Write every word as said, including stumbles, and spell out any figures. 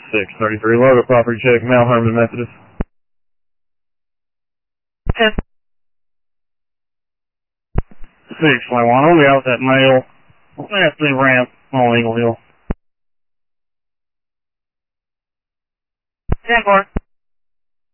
six thirty-three, logo property check, Mount Hermon Methodist. ten. six twenty-one, I'll be out with that mail. That's the ramp on Eagle Hill. ten four.